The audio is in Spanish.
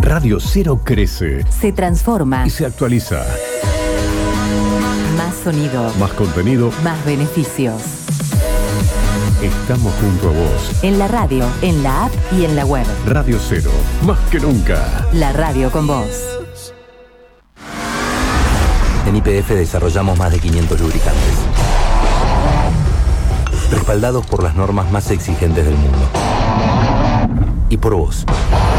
Radio 0 crece, se transforma y se actualiza. Más sonido, Más contenido. más beneficios. Estamos junto a vos. En la radio, en la app y en la web. Radio 0, más que nunca. La radio con vos. En YPF desarrollamos más de 500 lubricantes, respaldados por las normas más exigentes del mundo. Y por vos.